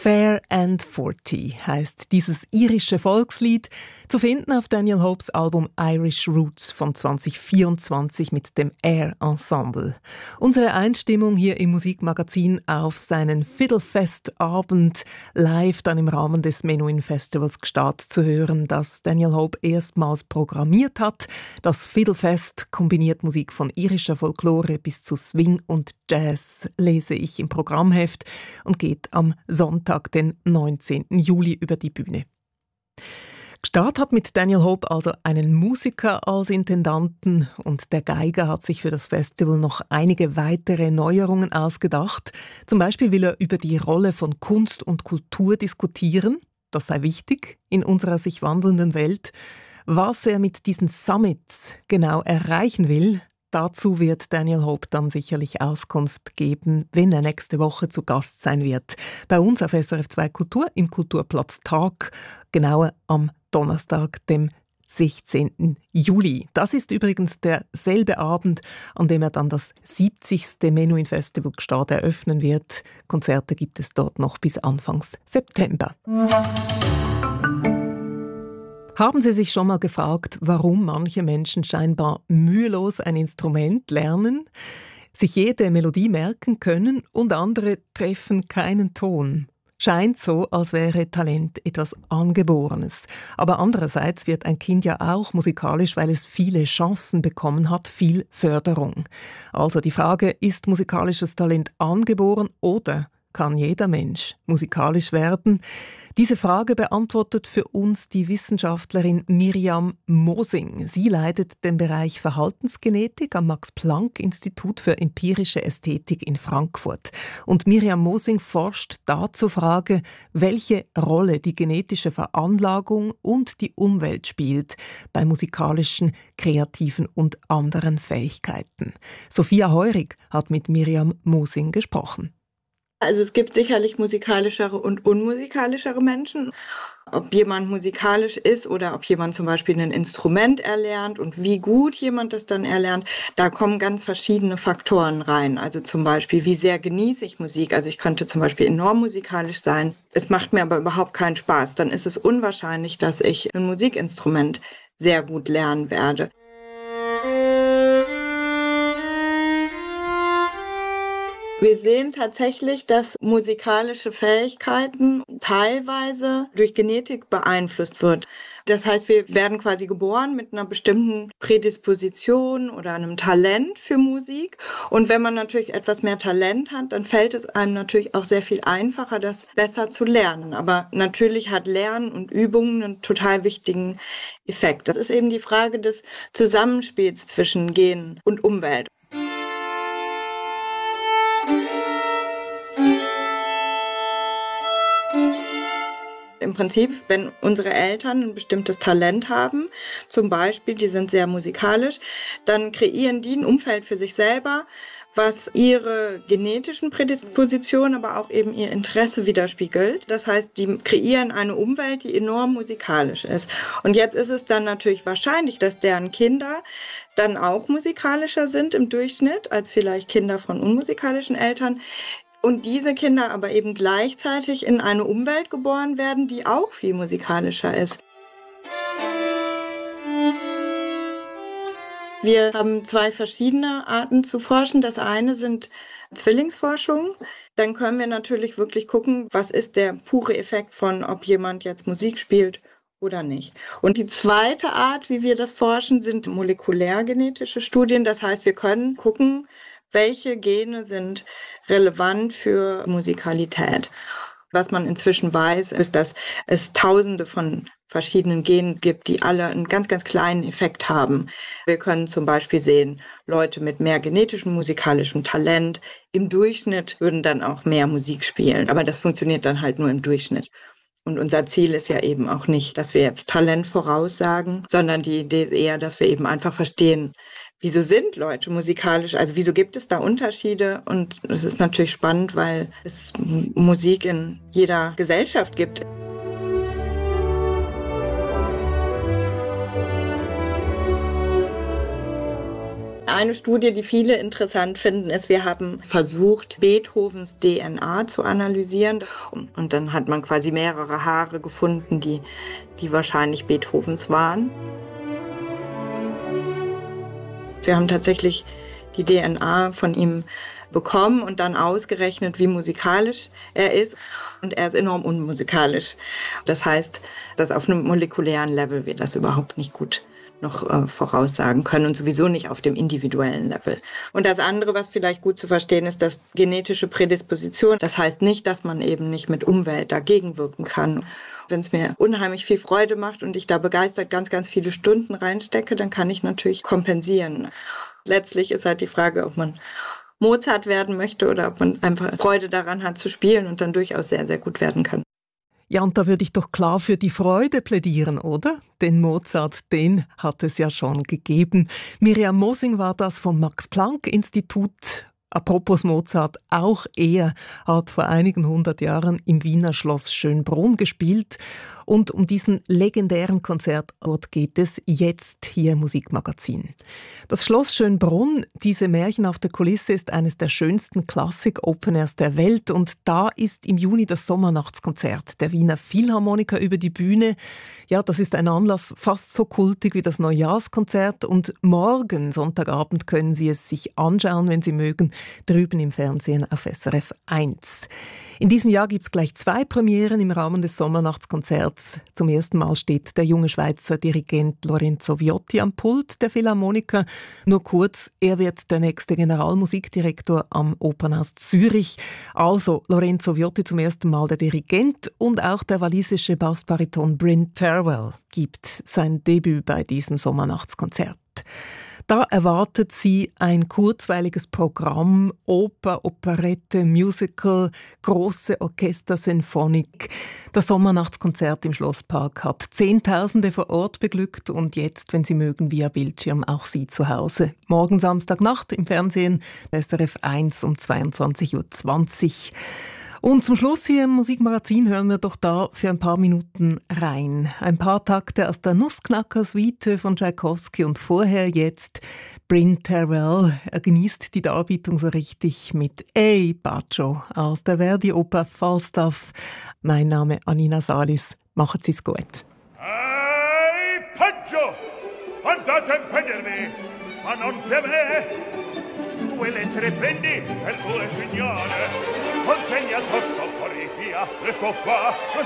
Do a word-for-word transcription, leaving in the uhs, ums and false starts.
Fair and Forty heisst dieses irische Volkslied, zu finden auf Daniel Hopes Album Irish Roots von zwanzig vierundzwanzig mit dem Air Ensemble. Unsere Einstimmung hier im Musikmagazin auf seinen Fiddlefest-Abend live dann im Rahmen des Menuhin Festivals Gstaad zu hören, das Daniel Hope erstmals programmiert hat. Das Fiddlefest kombiniert Musik von irischer Folklore bis zu Swing und Jazz, lese ich im Programmheft, und geht am Sonntag, den neunzehnten Juli, über die Bühne. Gstaad hat mit Daniel Hope also einen Musiker als Intendanten, und der Geiger hat sich für das Festival noch einige weitere Neuerungen ausgedacht. Zum Beispiel will er über die Rolle von Kunst und Kultur diskutieren. Das sei wichtig in unserer sich wandelnden Welt. Was er mit diesen Summits genau erreichen will, dazu wird Daniel Hope dann sicherlich Auskunft geben, wenn er nächste Woche zu Gast sein wird. Bei uns auf S R F zwei Kultur im Kulturplatz Tag, genauer am Donnerstag, dem sechzehnten Juli. Das ist übrigens derselbe Abend, an dem er dann das siebzigste Menuhin Festival Gstaad eröffnen wird. Konzerte gibt es dort noch bis Anfangs September. Haben Sie sich schon mal gefragt, warum manche Menschen scheinbar mühelos ein Instrument lernen, sich jede Melodie merken können und andere treffen keinen Ton? Scheint so, als wäre Talent etwas Angeborenes. Aber andererseits wird ein Kind ja auch musikalisch, weil es viele Chancen bekommen hat, viel Förderung. Also die Frage, ist musikalisches Talent angeboren oder kann jeder Mensch musikalisch werden? Diese Frage beantwortet für uns die Wissenschaftlerin Miriam Mosing. Sie leitet den Bereich Verhaltensgenetik am Max-Planck-Institut für empirische Ästhetik in Frankfurt. Und Miriam Mosing forscht da zur Frage, welche Rolle die genetische Veranlagung und die Umwelt spielt bei musikalischen, kreativen und anderen Fähigkeiten. Sophia Heurig hat mit Miriam Mosing gesprochen. Also es gibt sicherlich musikalischere und unmusikalischere Menschen. Ob jemand musikalisch ist oder ob jemand zum Beispiel ein Instrument erlernt und wie gut jemand das dann erlernt, da kommen ganz verschiedene Faktoren rein. Also zum Beispiel, wie sehr genieße ich Musik? Also ich könnte zum Beispiel enorm musikalisch sein. Es macht mir aber überhaupt keinen Spaß. Dann ist es unwahrscheinlich, dass ich ein Musikinstrument sehr gut lernen werde. Wir sehen tatsächlich, dass musikalische Fähigkeiten teilweise durch Genetik beeinflusst wird. Das heißt, wir werden quasi geboren mit einer bestimmten Prädisposition oder einem Talent für Musik. Und wenn man natürlich etwas mehr Talent hat, dann fällt es einem natürlich auch sehr viel einfacher, das besser zu lernen. Aber natürlich hat Lernen und Übungen einen total wichtigen Effekt. Das ist eben die Frage des Zusammenspiels zwischen Gen und Umwelt. Im Prinzip, wenn unsere Eltern ein bestimmtes Talent haben, zum Beispiel, die sind sehr musikalisch, dann kreieren die ein Umfeld für sich selber, was ihre genetischen Prädispositionen, aber auch eben ihr Interesse widerspiegelt. Das heißt, die kreieren eine Umwelt, die enorm musikalisch ist. Und jetzt ist es dann natürlich wahrscheinlich, dass deren Kinder dann auch musikalischer sind im Durchschnitt als vielleicht Kinder von unmusikalischen Eltern. Und diese Kinder aber eben gleichzeitig in eine Umwelt geboren werden, die auch viel musikalischer ist. Wir haben zwei verschiedene Arten zu forschen. Das eine sind Zwillingsforschung. Dann können wir natürlich wirklich gucken, was ist der pure Effekt von, ob jemand jetzt Musik spielt oder nicht. Und die zweite Art, wie wir das forschen, sind molekulärgenetische Studien. Das heißt, wir können gucken, welche Gene sind relevant für Musikalität. Was man inzwischen weiß, ist, dass es Tausende von verschiedenen Genen gibt, die alle einen ganz, ganz kleinen Effekt haben. Wir können zum Beispiel sehen, Leute mit mehr genetischem musikalischem Talent im Durchschnitt würden dann auch mehr Musik spielen. Aber das funktioniert dann halt nur im Durchschnitt. Und unser Ziel ist ja eben auch nicht, dass wir jetzt Talent voraussagen, sondern die Idee ist eher, dass wir eben einfach verstehen, wieso sind Leute musikalisch, also wieso gibt es da Unterschiede? Und es ist natürlich spannend, weil es Musik in jeder Gesellschaft gibt. Eine Studie, die viele interessant finden, ist, wir haben versucht, Beethovens D N A zu analysieren. Und dann hat man quasi mehrere Haare gefunden, die, die wahrscheinlich Beethovens waren. Wir haben tatsächlich die D N A von ihm bekommen und dann ausgerechnet, wie musikalisch er ist. Und er ist enorm unmusikalisch. Das heißt, dass auf einem molekulären Level wir das überhaupt nicht gut noch äh, voraussagen können und sowieso nicht auf dem individuellen Level. Und das andere, was vielleicht gut zu verstehen ist, dass genetische Prädisposition, das heißt nicht, dass man eben nicht mit Umwelt dagegen wirken kann. Wenn es mir unheimlich viel Freude macht und ich da begeistert ganz, ganz viele Stunden reinstecke, dann kann ich natürlich kompensieren. Letztlich ist halt die Frage, ob man Mozart werden möchte oder ob man einfach Freude daran hat zu spielen und dann durchaus sehr, sehr gut werden kann. Ja, und da würde ich doch klar für die Freude plädieren, oder? Den Mozart, den hat es ja schon gegeben. Miriam Mosing war das vom Max-Planck-Institut. Apropos Mozart, auch er hat vor einigen hundert Jahren im Wiener Schloss Schönbrunn gespielt. Und um diesen legendären Konzertort geht es jetzt hier im Musikmagazin. Das Schloss Schönbrunn, diese märchenhafte Kulisse, ist eines der schönsten Klassik-Open-Airs der Welt. Und da ist im Juni das Sommernachtskonzert der Wiener Philharmoniker über die Bühne. Ja, das ist ein Anlass fast so kultig wie das Neujahrskonzert. Und morgen, Sonntagabend, können Sie es sich anschauen, wenn Sie mögen, drüben im Fernsehen auf S R F eins. In diesem Jahr gibt es gleich zwei Premieren im Rahmen des Sommernachtskonzerts. Zum ersten Mal steht der junge Schweizer Dirigent Lorenzo Viotti am Pult der Philharmoniker. Nur kurz, er wird der nächste Generalmusikdirektor am Opernhaus Zürich. Also Lorenzo Viotti zum ersten Mal der Dirigent und auch der walisische Bassbariton Bryn Terwell gibt sein Debüt bei diesem Sommernachtskonzert. Da erwartet Sie ein kurzweiliges Programm, Oper, Operette, Musical, große Orchestersinfonik. Das Sommernachtskonzert im Schlosspark hat Zehntausende vor Ort beglückt und jetzt, wenn Sie mögen, via Bildschirm auch Sie zu Hause. Morgen Samstagnacht im Fernsehen, S R F eins um zweiundzwanzig Uhr zwanzig. Und zum Schluss hier im Musikmagazin hören wir doch da für ein paar Minuten rein. Ein paar Takte aus der Nussknacker-Suite von Tschaikowski und vorher jetzt Bryn Terwell. Er genießt die Darbietung so richtig mit Ey Bacio aus der Verdi-Oper Falstaff. Mein Name Anina Salis. Machen Sie es gut. Ey Bacio! Andate a prendermi, ma non per me! Due lettere prendi per due signore, consegna tosto, corri via, resto qua.